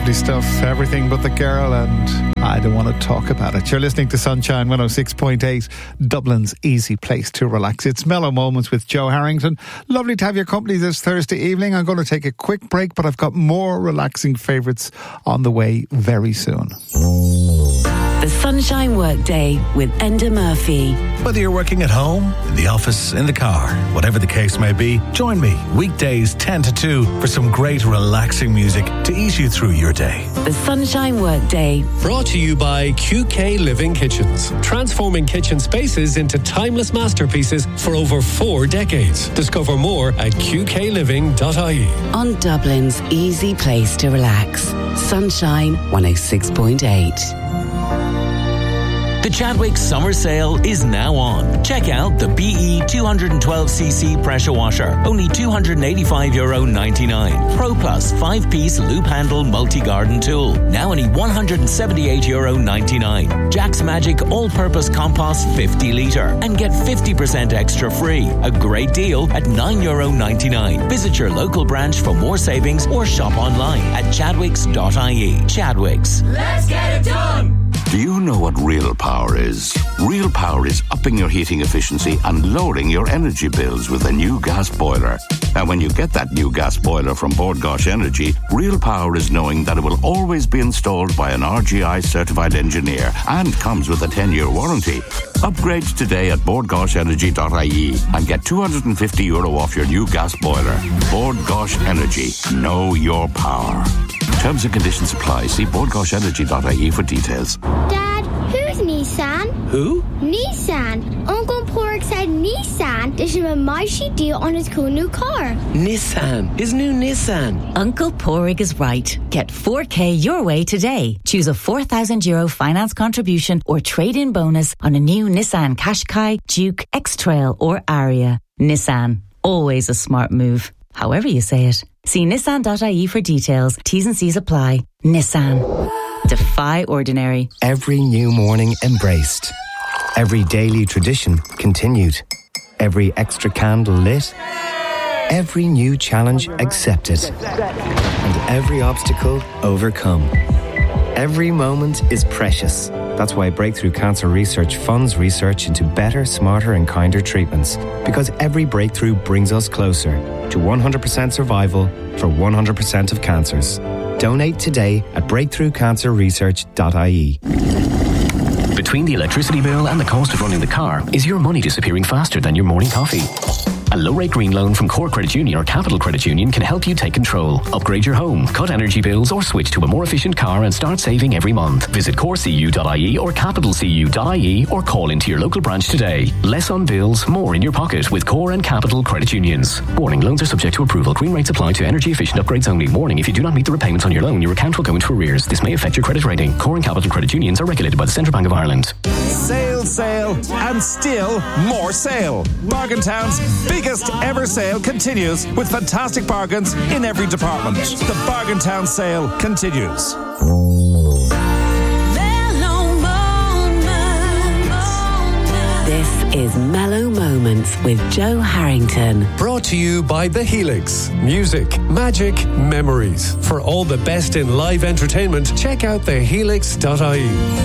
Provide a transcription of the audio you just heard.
Lovely stuff. Everything But the Girl and I Don't Want to Talk About It. You're listening to Sunshine 106.8, Dublin's easy place to relax. It's Mellow Moments with Joe Harrington. Lovely to have your company this Thursday evening. I'm going to take a quick break, but I've got more relaxing favourites on the way very soon. The Sunshine Workday with Enda Murphy. Whether you're working at home, in the office, in the car, whatever the case may be, join me weekdays 10 to 2 for some great relaxing music to ease you through your day. The Sunshine Workday. Brought to you by QK Living Kitchens. Transforming kitchen spaces into timeless masterpieces for over 4 decades. Discover more at qkliving.ie. On Dublin's easy place to relax. Sunshine 106.8. The Chadwick Summer Sale is now on. Check out the BE 212cc pressure washer, only €285.99. Pro Plus 5-piece loop handle multi-garden tool, now only €178.99. Jack's Magic all-purpose compost 50 litre and get 50% extra free. A great deal at €9.99. Visit your local branch for more savings or shop online at chadwicks.ie. Chadwicks. Let's get it done! Do you know what real power is? Real power is upping your heating efficiency and lowering your energy bills with a new gas boiler. And when you get that new gas boiler from Bord Gáis Energy, real power is knowing that it will always be installed by an RGI certified engineer and comes with a 10-year warranty. Upgrade today at bordgaisenergy.ie and get €250 off your new gas boiler. Bord Gáis Energy. Know your power. Terms and conditions apply. See bordgaisenergy.ie for details. Dad, who's Nissan? Who? Nissan. Uncle Pork said Nissan. There's a mighty deal on his cool new car. Nissan. His new Nissan. Uncle Porig is right. Get 4K your way today. Choose a €4,000 finance contribution or trade-in bonus on a new Nissan Qashqai, Duke, X-Trail or Aria. Nissan. Always a smart move. However you say it. See nissan.ie for details. T's and C's apply. Nissan. Defy ordinary. Every new morning embraced. Every daily tradition continued. Every extra candle lit. Every new challenge accepted. And every obstacle overcome. Every moment is precious. That's why Breakthrough Cancer Research funds research into better, smarter and kinder treatments. Because every breakthrough brings us closer to 100% survival for 100% of cancers. Donate today at breakthroughcancerresearch.ie. Between the electricity bill and the cost of running the car, is your money disappearing faster than your morning coffee? A low-rate green loan from Core Credit Union or Capital Credit Union can help you take control. Upgrade your home, cut energy bills or switch to a more efficient car and start saving every month. Visit corecu.ie or capitalcu.ie or call into your local branch today. Less on bills, more in your pocket with Core and Capital Credit Unions. Warning, loans are subject to approval. Green rates apply to energy efficient upgrades only. Warning, if you do not meet the repayments on your loan, your account will go into arrears. This may affect your credit rating. Core and Capital Credit Unions are regulated by the Central Bank of Ireland. Sale, and still more sale. Bargain Town's biggest ever sale continues with fantastic bargains in every department. The Bargain Town sale continues. This is Mellow Moments with Joe Harrington. Brought to you by The Helix. Music, magic, memories. For all the best in live entertainment, check out thehelix.ie.